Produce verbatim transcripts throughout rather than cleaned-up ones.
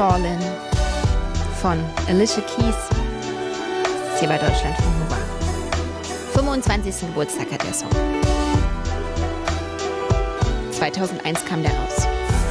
Fallen von Alicia Keys. Das ist hier bei Deutschlandfunk Nova. fünfundzwanzigsten Geburtstag hat der Song. zweitausendeins kam der raus.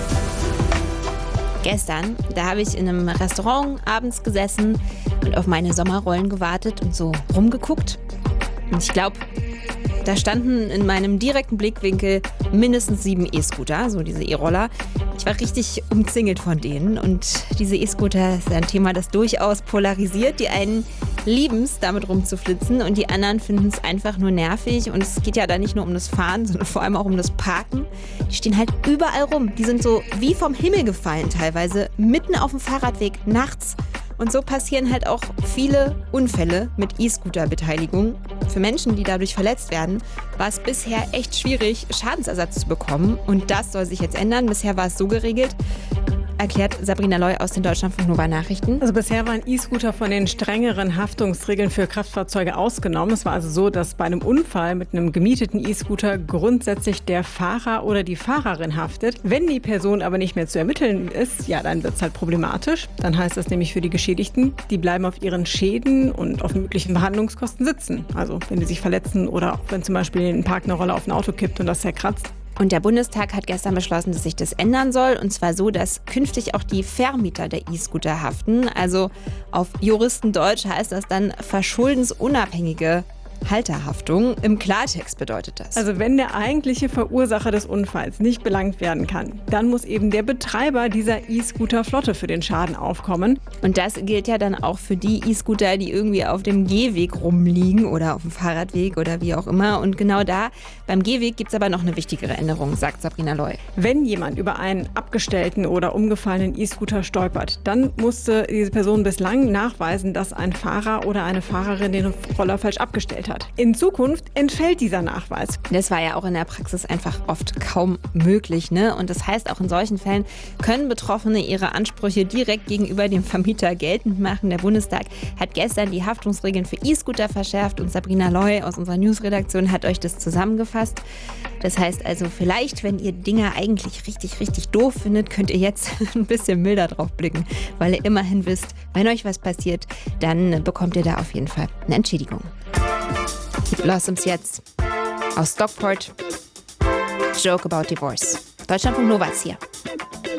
Gestern, da habe ich in einem Restaurant abends gesessen und auf meine Sommerrollen gewartet und so rumgeguckt. Und ich glaube, da standen in meinem direkten Blickwinkel mindestens sieben E-Scooter, so diese E-Roller. Ich war richtig umzingelt von denen. Und diese E-Scooter ist ein Thema, das durchaus polarisiert. Die einen lieben es, damit rumzuflitzen, und die anderen finden es einfach nur nervig. Und es geht ja da nicht nur um das Fahren, sondern vor allem auch um das Parken. Die stehen halt überall rum. Die sind so wie vom Himmel gefallen teilweise, mitten auf dem Fahrradweg nachts. Und so passieren halt auch viele Unfälle mit E-Scooter-Beteiligung. Für Menschen, die dadurch verletzt werden, war es bisher echt schwierig, Schadensersatz zu bekommen. Und das soll sich jetzt ändern. Bisher war es so geregelt, erklärt Sabrina Loy aus den Deutschlandfunk Nova Nachrichten. Also bisher waren E-Scooter von den strengeren Haftungsregeln für Kraftfahrzeuge ausgenommen. Es war also so, dass bei einem Unfall mit einem gemieteten E-Scooter grundsätzlich der Fahrer oder die Fahrerin haftet. Wenn die Person aber nicht mehr zu ermitteln ist, ja, dann wird es halt problematisch. Dann heißt das nämlich für die Geschädigten, die bleiben auf ihren Schäden und auf möglichen Behandlungskosten sitzen. Also wenn die sich verletzen oder auch wenn zum Beispiel ein Park eine Rolle auf ein Auto kippt und das zerkratzt. Und der Bundestag hat gestern beschlossen, dass sich das ändern soll. Und zwar so, dass künftig auch die Vermieter der E-Scooter haften. Also auf Juristendeutsch heißt das dann verschuldensunabhängige Halterhaftung. Im Klartext bedeutet das. Also wenn der eigentliche Verursacher des Unfalls nicht belangt werden kann, dann muss eben der Betreiber dieser E-Scooter-Flotte für den Schaden aufkommen. Und das gilt ja dann auch für die E-Scooter, die irgendwie auf dem Gehweg rumliegen oder auf dem Fahrradweg oder wie auch immer. Und genau da, beim Gehweg, gibt es aber noch eine wichtigere Änderung, sagt Sabrina Loy. Wenn jemand über einen abgestellten oder umgefallenen E-Scooter stolpert, dann musste diese Person bislang nachweisen, dass ein Fahrer oder eine Fahrerin den Roller falsch abgestellt hat. In Zukunft entfällt dieser Nachweis. Das war ja auch in der Praxis einfach oft kaum möglich, ne? Und das heißt, auch in solchen Fällen können Betroffene ihre Ansprüche direkt gegenüber dem Vermieter geltend machen. Der Bundestag hat gestern die Haftungsregeln für E-Scooter verschärft und Sabrina Loy aus unserer Newsredaktion hat euch das zusammengefasst. Das heißt also, vielleicht, wenn ihr Dinge eigentlich richtig, richtig doof findet, könnt ihr jetzt ein bisschen milder drauf blicken, weil ihr immerhin wisst, wenn euch was passiert, dann bekommt ihr da auf jeden Fall eine Entschädigung. Blossoms jetzt aus Stockport. Joke about Divorce. Deutschlandfunk Nova ist hier.